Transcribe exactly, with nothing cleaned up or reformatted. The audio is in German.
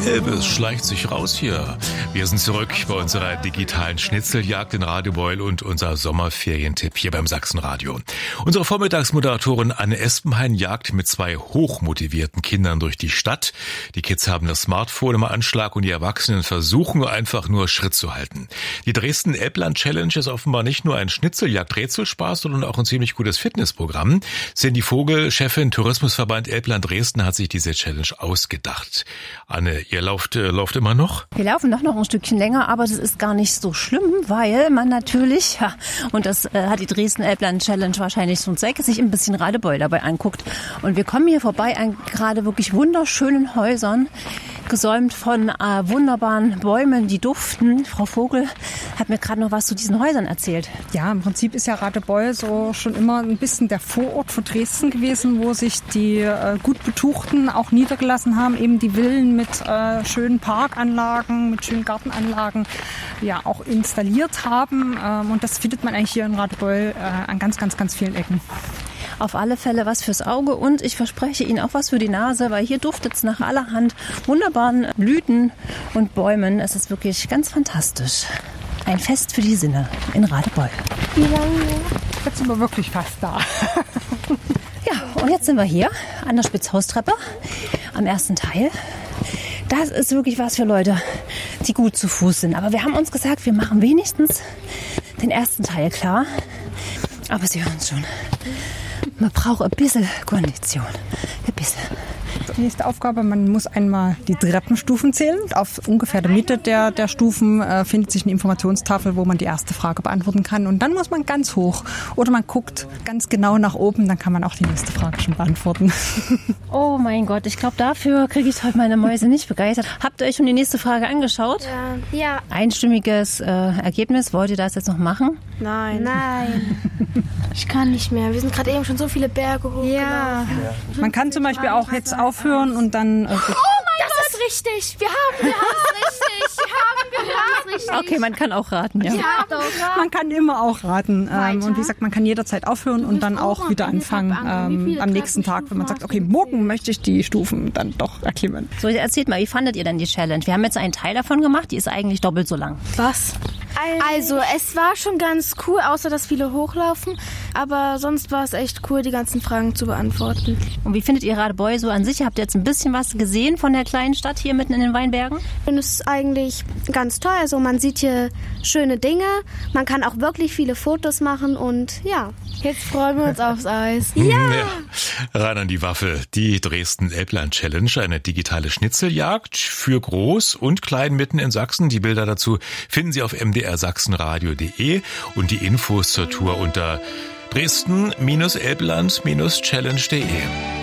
Elvis schleicht sich raus hier. Wir sind zurück bei unserer digitalen Schnitzeljagd in Radio Beul und unser Sommerferientipp hier beim Sachsenradio. Unsere Vormittagsmoderatorin Anne Espenhain jagt mit zwei hochmotivierten Kindern durch die Stadt. Die Kids haben das Smartphone im Anschlag und die Erwachsenen versuchen einfach nur Schritt zu halten. Die Dresden-Elbland-Challenge ist offenbar nicht nur ein Schnitzeljagd-Rätselspaß, sondern auch ein ziemlich gutes Fitnessprogramm. Cindy Vogel, Chefin Tourismusverband Elbland Dresden, hat sich diese Challenge ausgedacht. Anne, ihr lauft, äh, lauft immer noch? Wir laufen doch noch ein Stückchen länger, aber das ist gar nicht so schlimm, weil man natürlich, ja, und das äh, hat die Dresden-Elbland-Challenge wahrscheinlich zum Zweck, sich ein bisschen Radebeul dabei anguckt. Und wir kommen hier vorbei an gerade wirklich wunderschönen Häusern, gesäumt von äh, wunderbaren Bäumen, die duften. Frau Vogel hat mir gerade noch was zu diesen Häusern erzählt. Ja, im Prinzip ist ja Radebeul so schon immer ein bisschen der Vorort für Dresden gewesen, wo sich die äh, gut Betuchten auch niedergelassen haben, eben die Villen mit äh, schönen Parkanlagen, mit schönen Gartenanlagen ja auch installiert haben. Ähm, und das findet man eigentlich hier in Radebeul äh, an ganz, ganz, ganz vielen Ecken. Auf alle Fälle was fürs Auge und ich verspreche Ihnen auch was für die Nase, weil hier duftet es nach allerhand wunderbaren Blüten und Bäumen. Es ist wirklich ganz fantastisch. Ein Fest für die Sinne in Radebeul. Wie lange? Jetzt sind wir wirklich fast da. Ja, und jetzt sind wir hier an der Spitzhaustreppe am ersten Teil. Das ist wirklich was für Leute, die gut zu Fuß sind. Aber wir haben uns gesagt, wir machen wenigstens den ersten Teil klar. Aber Sie hören es schon. Man braucht ein bisschen Kondition. Ein bisschen. Die nächste Aufgabe, man muss einmal die Treppenstufen zählen. Auf ungefähr der Mitte der, der Stufen äh, findet sich eine Informationstafel, wo man die erste Frage beantworten kann. Und dann muss man ganz hoch. Oder man guckt ganz genau nach oben, dann kann man auch die nächste Frage schon beantworten. Oh mein Gott, ich glaube, dafür kriege ich heute meine Mäuse nicht begeistert. Habt ihr euch schon die nächste Frage angeschaut? Ja. ja. Einstimmiges äh, Ergebnis. Wollt ihr das jetzt noch machen? Nein. Nein. Ich kann nicht mehr. Wir sind gerade eben schon so viele Berge hochgelaufen. Ja. Man kann zum Beispiel auch jetzt aufhören und dann... Äh, oh mein das Gott! Das ist richtig! Wir haben, wir haben es richtig! Wir haben, wir haben es richtig! Okay, man kann auch raten, ja. ja doch. Man kann immer auch raten. Ähm, und wie gesagt, man kann jederzeit aufhören und dann auch wieder anfangen ähm, am nächsten Tag, wenn man sagt, okay, morgen möchte ich die Stufen dann doch erklimmen. So, erzählt mal, wie fandet ihr denn die Challenge? Wir haben jetzt einen Teil davon gemacht, die ist eigentlich doppelt so lang. Was? Also, es war schon ganz cool, außer dass viele hochlaufen. Aber sonst war es echt cool, die ganzen Fragen zu beantworten. Und wie findet ihr Radebeul so an sich? Habt ihr jetzt ein bisschen was gesehen von der kleinen Stadt hier mitten in den Weinbergen? Ich finde es eigentlich ganz toll. Also man sieht hier schöne Dinge. Man kann auch wirklich viele Fotos machen und ja, jetzt freuen wir uns aufs Eis. Ja! ja. Rein an die Waffe. Die Dresden-Elbland-Challenge, eine digitale Schnitzeljagd für Groß und Klein mitten in Sachsen. Die Bilder dazu finden Sie auf m d r sachsenradio punkt de und die Infos zur Tour unter dresden Elbland Challenge punkt de.